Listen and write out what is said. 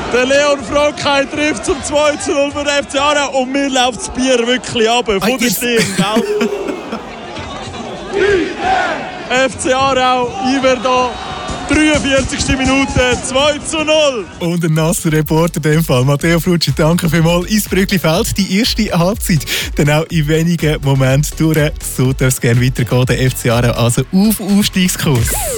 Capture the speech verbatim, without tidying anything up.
Der Leon Frankheim trifft zum zwei zu null für den F C Aarau und mir läuft das Bier wirklich ab von der Stirn, gell? F C Aarau, Iverda, dreiundvierzigste Minute, zwei zu null. Und ein nasser Reporter in dem Fall. Matteo Frutschi, danke vielmals. Ins Brücklifeld, die erste Halbzeit. Dann auch in wenigen Momenten durch. So darf es gerne weitergehen. Der F C Aarau also auf Aufstiegskurs.